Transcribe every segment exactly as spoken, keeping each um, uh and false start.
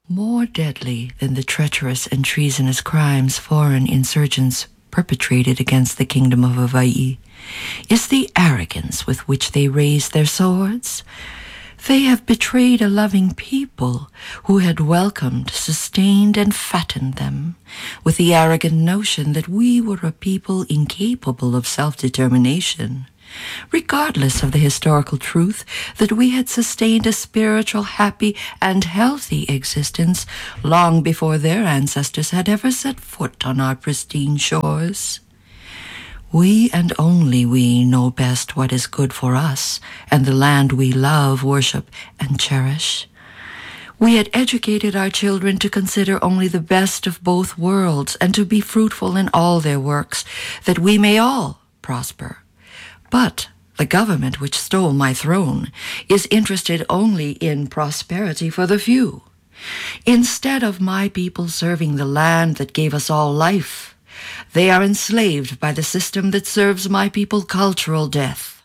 More deadly than the treacherous and treasonous crimes foreign insurgents perpetrated against the kingdom of Hawaii is the arrogance with which they raised their swords. They have betrayed a loving people who had welcomed, sustained, and fattened them with the arrogant notion that we were a people incapable of self-determination, regardless of the historical truth that we had sustained a spiritual, happy, and healthy existence long before their ancestors had ever set foot on our pristine shores. We and only we know best what is good for us and the land we love, worship, and cherish. We had educated our children to consider only the best of both worlds and to be fruitful in all their works, that we may all prosper. But the government which stole my throne is interested only in prosperity for the few. Instead of my people serving the land that gave us all life, they are enslaved by the system that serves my people cultural death.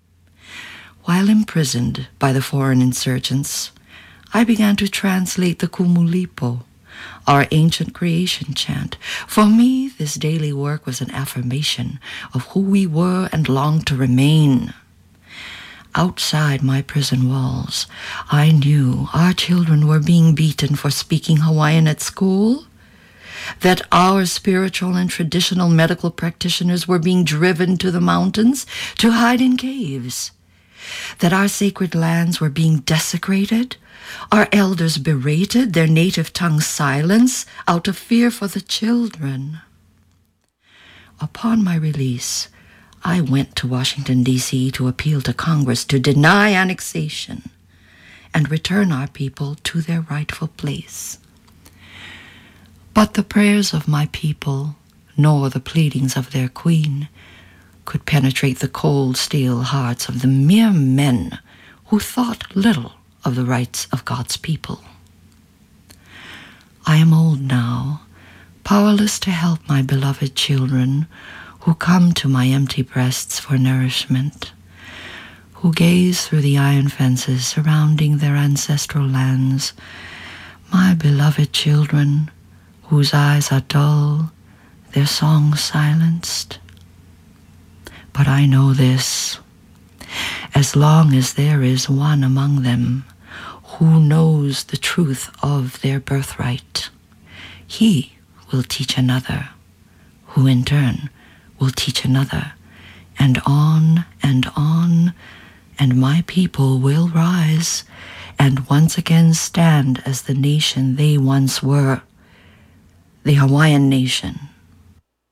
While imprisoned by the foreign insurgents, I began to translate the Kumulipo, our ancient creation chant. For me, this daily work was an affirmation of who we were and longed to remain. Outside my prison walls, I knew our children were being beaten for speaking Hawaiian at school, that our spiritual and traditional medical practitioners were being driven to the mountains to hide in caves, that our sacred lands were being desecrated, our elders berated, their native tongues silenced out of fear for the children. Upon my release, I went to Washington, D C to appeal to Congress to deny annexation and return our people to their rightful place. But the prayers of my people, nor the pleadings of their queen, could penetrate the cold steel hearts of the mere men who thought little of the rights of God's people. I am old now, powerless to help my beloved children who come to my empty breasts for nourishment, who gaze through the iron fences surrounding their ancestral lands, my beloved children whose eyes are dull, their songs silenced. But I know this: as long as there is one among them who knows the truth of their birthright, he will teach another, who in turn will teach another, and on and on, and my people will rise and once again stand as the nation they once were, the Hawaiian nation,